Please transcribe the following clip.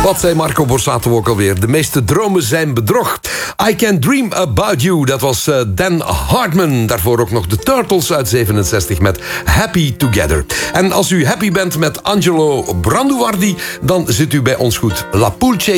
Wat zei Marco Borsato ook alweer? De meeste dromen zijn bedrog. I Can Dream About You, dat was Dan Hartman. Daarvoor ook nog de Turtles uit 67 met Happy Together. En als u happy bent met Angelo Branduardi, dan zit u bij ons goed. La Pulce